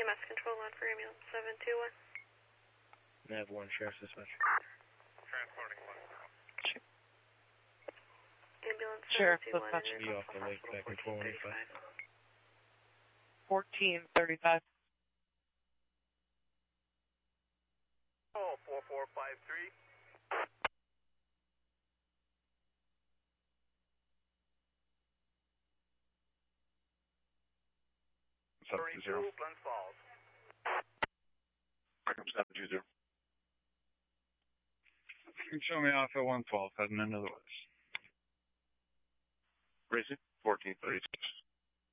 EMS control on for ambulance 721. Nav 1, Sheriff Dispatch. Transporting 1. Ambulance Sheriff 721. Dispatch. Be off the lake back in 415. 1435. Oh, 4453. Seven 32, Glens Falls. 720. You can show me off at 112, heading into the west. Racing, 1436.